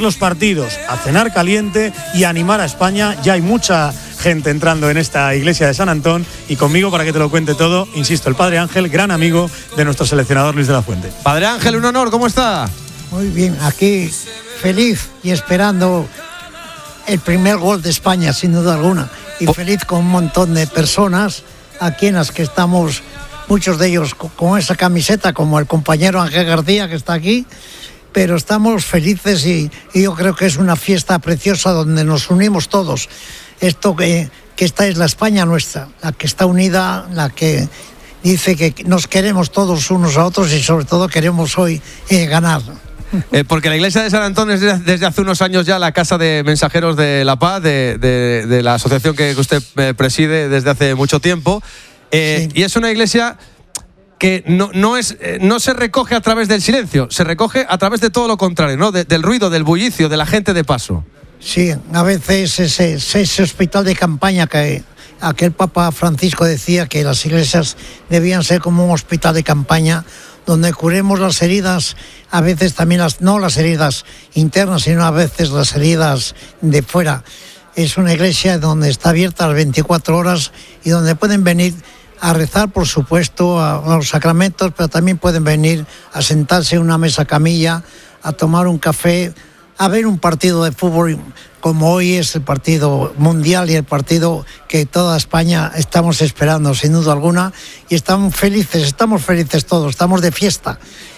los partidos, a cenar caliente y a animar a España. Ya hay mucha gente entrando en esta iglesia de San Antón y conmigo para que te lo cuente todo, insisto, el Padre Ángel, gran amigo de nuestro seleccionador Luis de la Fuente. Padre Ángel, un honor, ¿cómo está? Muy bien, aquí feliz y esperando el primer gol de España, sin duda alguna, y feliz con un montón de personas aquí en las que estamos, muchos de ellos con esa camiseta, como el compañero Ángel García que está aquí, pero estamos felices y yo creo que es una fiesta preciosa donde nos unimos todos. Esto que esta es la España nuestra, la que está unida, la que dice que nos queremos todos unos a otros y sobre todo queremos hoy ganar. Porque la iglesia de San Antón es desde hace unos años ya la casa de mensajeros de la paz, de la asociación que usted preside desde hace mucho tiempo. Sí. Y es una iglesia que no se recoge a través del silencio, se recoge a través de todo lo contrario, ¿no? Del ruido, del bullicio, de la gente de paso. Sí, a veces ese hospital de campaña que aquel Papa Francisco decía que las iglesias debían ser como un hospital de campaña donde curemos las heridas, a veces también no las heridas internas, sino a veces las heridas de fuera. Es una iglesia donde está abierta las 24 horas y donde pueden venir a rezar, por supuesto, a los sacramentos, pero también pueden venir a sentarse en una mesa camilla, a tomar un café, a ver un partido de fútbol como hoy es el partido mundial y el partido que toda España estamos esperando sin duda alguna, y estamos felices todos, estamos de fiesta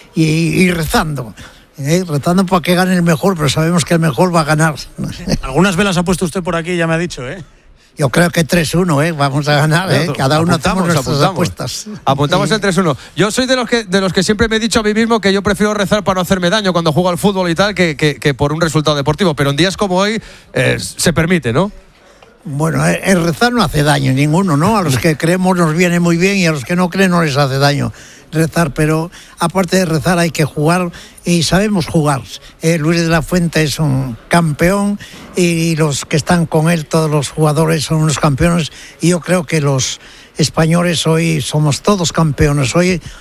y rezando. Rezando para que gane el mejor, pero sabemos que el mejor va a ganar. Algunas velas ha puesto usted por aquí, ya me ha dicho, ¿eh? Yo creo que 3-1, vamos a ganar, cada uno tenemos nuestras apuestas. Apuntamos el 3-1. Yo soy de los que siempre me he dicho a mí mismo que yo prefiero rezar para no hacerme daño cuando juego al fútbol y tal, que por un resultado deportivo. Pero en días como hoy se permite, ¿no? Bueno, el rezar no hace daño ninguno, ¿no? A los que creemos nos viene muy bien y a los que no creen no les hace daño rezar, pero aparte de rezar hay que jugar y sabemos jugar. Luis de la Fuente es un campeón y los que están con él, todos los jugadores son unos campeones, y yo creo que los españoles hoy somos todos campeones.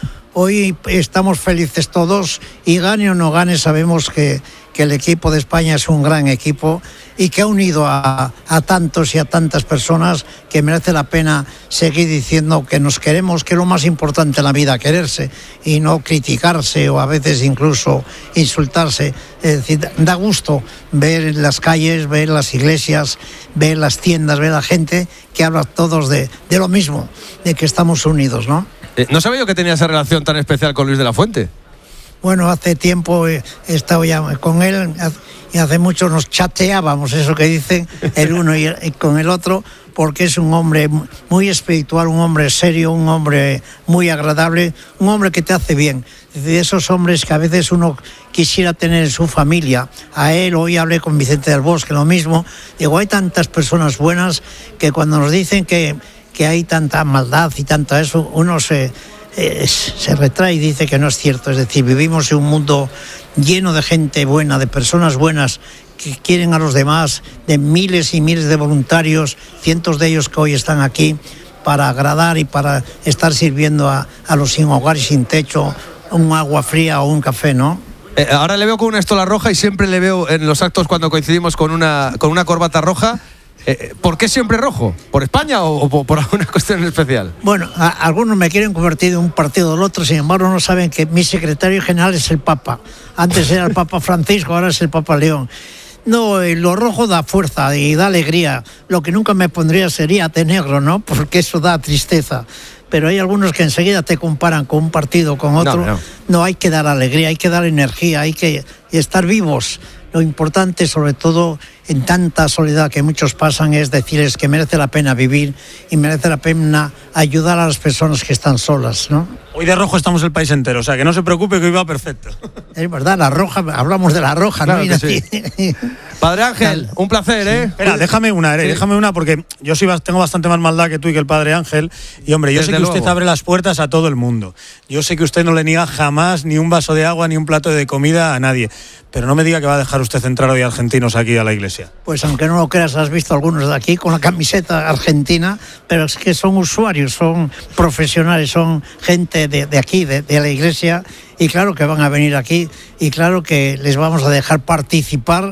Hoy estamos felices todos y gane o no gane, sabemos que el equipo de España es un gran equipo y que ha unido a tantos y a tantas personas que merece la pena seguir diciendo que nos queremos, que es lo más importante en la vida, quererse y no criticarse o a veces incluso insultarse. Es decir, da gusto ver las calles, ver las iglesias, ver las tiendas, ver a la gente que habla todos de lo mismo, de que estamos unidos, ¿no? No sabía yo que tenía esa relación tan especial con Luis de la Fuente. Bueno, hace tiempo he estado ya con él y hace mucho nos chateábamos, eso que dicen el uno y con el otro, porque es un hombre muy espiritual, un hombre serio, un hombre muy agradable, un hombre que te hace bien. Es decir, esos hombres que a veces uno quisiera tener en su familia. A él, hoy hablé con Vicente del Bosque, lo mismo. Digo, hay tantas personas buenas que cuando nos dicen que hay tanta maldad y tanto eso, uno se retrae y dice que no es cierto. Es decir, vivimos en un mundo lleno de gente buena, de personas buenas que quieren a los demás, de miles y miles de voluntarios, cientos de ellos que hoy están aquí para agradar y para estar sirviendo a los sin hogar y sin techo un agua fría o un café, ¿no? Ahora le veo con una estola roja y siempre le veo en los actos cuando coincidimos con una corbata roja. ¿Por qué siempre rojo? ¿Por España o por alguna cuestión en especial? Bueno, algunos me quieren convertir en un partido del otro, sin embargo no saben que mi secretario general es el Papa. Antes era el Papa Francisco, ahora es el Papa León. No, lo rojo da fuerza y da alegría. Lo que nunca me pondría sería de negro, ¿no? Porque eso da tristeza. Pero hay algunos que enseguida te comparan con un partido, con otro. No, hay que dar alegría, hay que dar energía, hay que estar vivos. Lo importante, sobre todo en tanta soledad que muchos pasan, es decirles que merece la pena vivir y merece la pena ayudar a las personas que están solas, ¿no? Hoy de rojo estamos el país entero, o sea que no se preocupe que hoy va perfecto. Es verdad, la roja, hablamos de la roja, claro, ¿no? Sí. Padre Ángel, un placer, ¿eh? Espera, déjame una porque yo tengo bastante más maldad que tú y que el Padre Ángel. Y hombre, yo sé que usted abre las puertas a todo el mundo. Yo sé que usted no le niega jamás ni un vaso de agua ni un plato de comida a nadie. Pero no me diga que va a dejar usted entrar hoy argentinos aquí a la iglesia. Pues aunque no lo creas, has visto algunos de aquí con la camiseta argentina, pero es que son usuarios, son profesionales, son gente de aquí, de la iglesia, y claro que van a venir aquí, y claro que les vamos a dejar participar